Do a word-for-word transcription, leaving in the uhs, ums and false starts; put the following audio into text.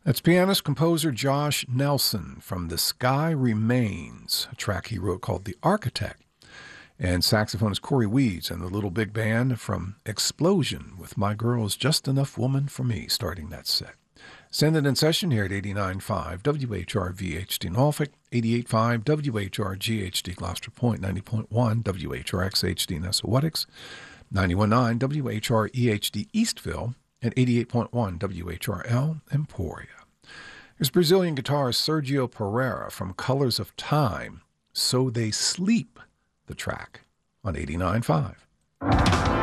That's pianist composer Josh Nelson from The Sky Remains, a track he wrote called The Architect. And saxophonist Corey Weeds and the Little Big Band from Explosion with My Girl's Just Enough Woman for Me, starting that set. Send it in session here at eighty-nine point five W H R V H D Norfolk, eighty-eight point five W H R G H D Gloucester Point, ninety point one W H R X H D Nessawatix, ninety-one point nine W H R E H D Eastville, and eighty-eight point one W H R L Emporia. Here's Brazilian guitarist Sergio Pereira from Colors of Time, So They Sleep, the track on eighty-nine point five.